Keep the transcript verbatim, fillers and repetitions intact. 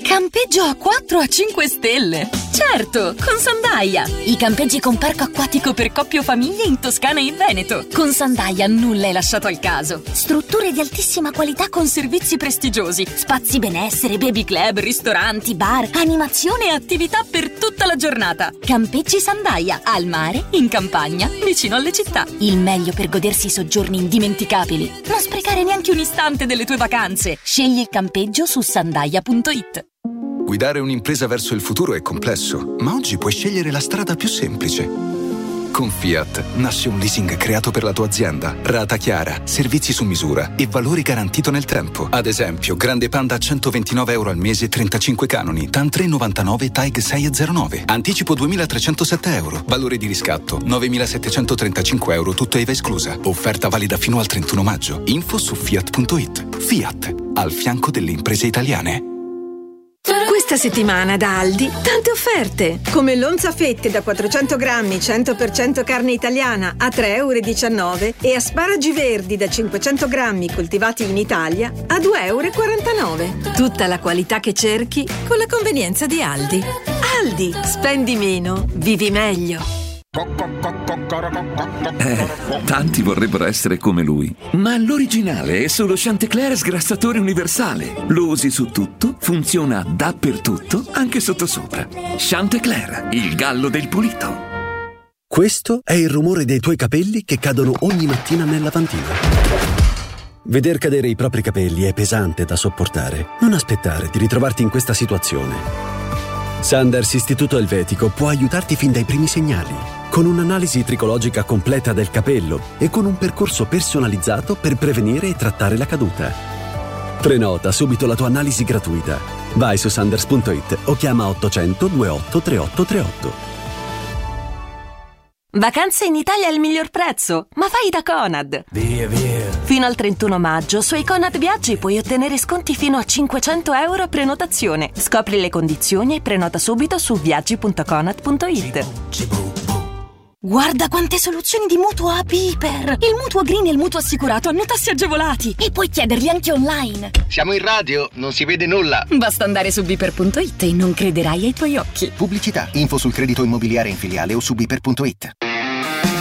Campeggio a quattro a cinque stelle! Certo, con Sandaia! I campeggi con parco acquatico per coppie o famiglie in Toscana e Veneto. Con Sandaia nulla è lasciato al caso. Strutture di altissima qualità con servizi prestigiosi, spazi benessere, baby club, ristoranti, bar, animazione e attività per tutta la giornata. Campeggi Sandaia, al mare, in campagna, vicino alle città. Il meglio per godersi soggiorni indimenticabili. Non sprecare neanche un istante delle tue vacanze. Scegli il campeggio su sandaia punto it. Guidare un'impresa verso il futuro è complesso, ma oggi puoi scegliere la strada più semplice. Con Fiat nasce un leasing creato per la tua azienda, rata chiara, servizi su misura e valori garantito nel tempo. Ad esempio, Grande Panda a centoventinove euro al mese, trentacinque canoni, TAN tre virgola novantanove, T A I G sei virgola zero nove. Anticipo duemilatrecentosette euro, valore di riscatto novemilasettecentotrentacinque euro, tutto I V A esclusa. Offerta valida fino al trentuno maggio. Info su fiat punto it. Fiat, al fianco delle imprese italiane. Questa settimana da Aldi tante offerte, come l'onza fette da quattrocento grammi cento per cento carne italiana a tre virgola diciannove euro e asparagi verdi da cinquecento grammi coltivati in Italia a due virgola quarantanove euro. Tutta la qualità che cerchi con la convenienza di Aldi. Aldi, spendi meno, vivi meglio. Eh, tanti vorrebbero essere come lui, ma l'originale è solo Chantecler sgrassatore universale. Lo usi su tutto, funziona dappertutto, anche sottosopra. Chantecler, il gallo del pulito. Questo è il rumore dei tuoi capelli che cadono ogni mattina nel lavandino. Veder cadere i propri capelli è pesante da sopportare. Non aspettare di ritrovarti in questa situazione. Sanders Istituto Elvetico può aiutarti fin dai primi segnali, con un'analisi tricologica completa del capello e con un percorso personalizzato per prevenire e trattare la caduta. Prenota subito la tua analisi gratuita. Vai su sanders punto it o chiama ottocento ventotto trentotto trentotto. Vacanze in Italia al miglior prezzo, ma vai da Conad. Via, via. Fino al trentuno maggio sui Conad Viaggi puoi ottenere sconti fino a cinquecento euro a prenotazione. Scopri le condizioni e prenota subito su viaggi punto conad punto it. Guarda quante soluzioni di mutuo a Piper! Il mutuo green e il mutuo assicurato hanno tassi agevolati e puoi chiederli anche online. Siamo in radio, non si vede nulla. Basta andare su biper punto it e non crederai ai tuoi occhi. Pubblicità, info sul credito immobiliare in filiale o su biper punto it.